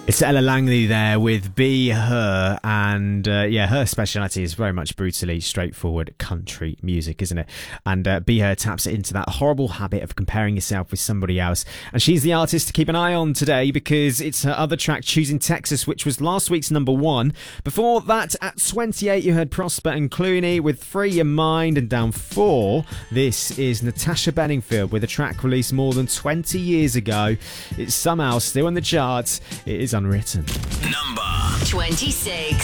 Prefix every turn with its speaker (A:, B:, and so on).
A: It's Ella Langley there with Be Her, and her speciality is very much brutally straightforward country music, isn't it? And Be Her taps into that horrible habit of comparing yourself with somebody else, and she's the artist to keep an eye on today because it's her other track, Choosing Texas, which was last week's number 1. Before that, at 28, you heard Prosper and Clooney with Free Your Mind, and down 4, this is Natasha Bedingfield with a track released more than 20 years ago. It's somehow still in the charts. It is Unwritten.
B: Number 26.